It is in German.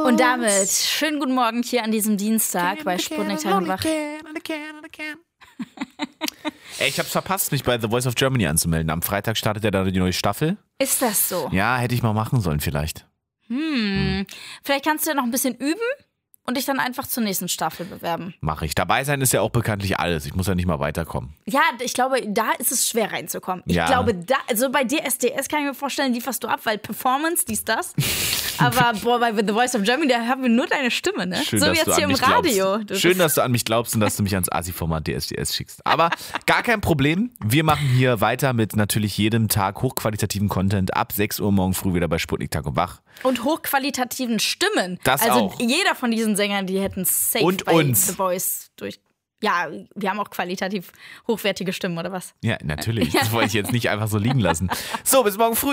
Und damit schönen guten Morgen hier an diesem Dienstag bei Sputnik Tag und Wach. Ey, ich hab's verpasst, mich bei The Voice of Germany anzumelden. Am Freitag startet ja da die neue Staffel. Ist das so? Ja, hätte ich mal machen sollen vielleicht. Vielleicht kannst du ja noch ein bisschen üben und dich dann einfach zur nächsten Staffel bewerben. Mache ich. Dabei sein ist ja auch bekanntlich alles. Ich muss ja nicht mal weiterkommen. Ja, ich glaube, da ist es schwer reinzukommen. Ich Ja. glaube, also bei DSDS kann ich mir vorstellen, lieferst du ab, weil Performance, das. Aber bei The Voice of Germany, da haben wir nur deine Stimme, ne? Schön, so wie dass jetzt du hier an im mich Radio. glaubst. Schön, dass du an mich glaubst und dass du mich ans Asi-Format DSDS schickst. Aber gar kein Problem. Wir machen hier weiter mit natürlich jedem Tag hochqualitativen Content ab 6 Uhr morgen früh wieder bei Sputnik Tag und Wach. Und hochqualitativen Stimmen. Das also auch. Jeder von diesen Sängern, die hätten safe Und bei uns. The Voice durch. Ja, wir haben auch qualitativ hochwertige Stimmen, oder was? Ja, natürlich. Das wollte ich jetzt nicht einfach so liegen lassen. So, bis morgen früh.